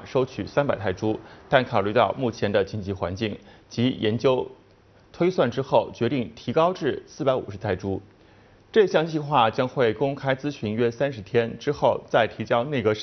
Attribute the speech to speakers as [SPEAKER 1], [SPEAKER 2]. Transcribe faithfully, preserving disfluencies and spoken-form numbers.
[SPEAKER 1] 收取三百泰铢，但考虑到目前的经济环境及研究推算之后，决定提高至四百五十泰铢。这项计划将会公开咨询约三十天之后再提交内阁审。